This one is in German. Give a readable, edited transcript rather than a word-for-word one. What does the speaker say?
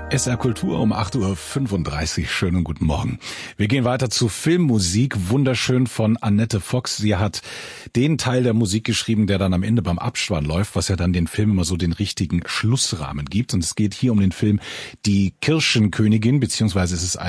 SR Kultur um 8:35 Uhr. Schönen guten Morgen. Wir gehen weiter zu Filmmusik. Wunderschön von Annette Fox. Sie hat den Teil der Musik geschrieben, der dann am Ende beim Abspann läuft, was ja dann den Film immer so den richtigen Schlussrahmen gibt. Und es geht hier um den Film Die Kirschenkönigin, beziehungsweise es ist